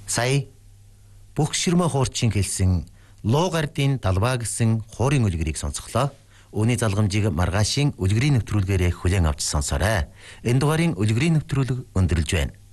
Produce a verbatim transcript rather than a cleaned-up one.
Сая бүх ширмэ хуурчин хэлсэн луу гардын далбаа гэсэн хуурын үлгэрийг сонсголоо. Үүний залгамжийг маргаашийн үлгэрийн нэвтрүүлгээрээ хүлээн авч сонсоорой. Энэ дугаарын үлгэрийн нэвтрүүлэг өндөрлж байна.